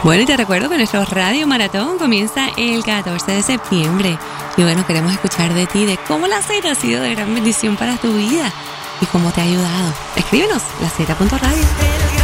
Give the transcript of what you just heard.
Bueno, y te recuerdo que nuestro Radio Maratón comienza el 14 de septiembre. Y bueno, queremos escuchar de ti, de cómo la Z ha sido de gran bendición para tu vida y cómo te ha ayudado. Escríbenos, laz.radio.